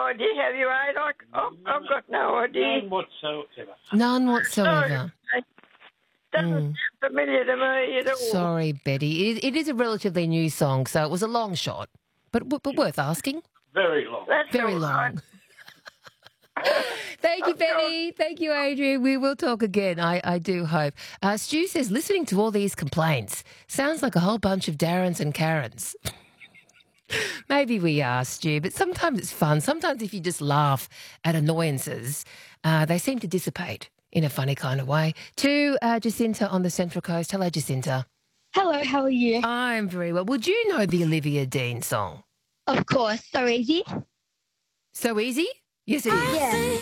idea, have you, Aid? I've got no idea. None whatsoever. None whatsoever. It doesn't sound familiar to me at all. Sorry, Betty. It is a relatively new song, so it was a long shot, but worth asking. Very long. That's Very all right. long. Thank you, Betty. Thank you, Adrian. We will talk again, I do hope. Stu says, listening to all these complaints sounds like a whole bunch of Darrens and Karens. Maybe we are, Stu, but sometimes it's fun. Sometimes if you just laugh at annoyances, they seem to dissipate in a funny kind of way. To Jacinta on the Central Coast. Hello, Jacinta. Hello, how are you? I'm very well. Would you know the Olivia Dean song? Of course, so easy. So easy? Yes, it is. Yeah.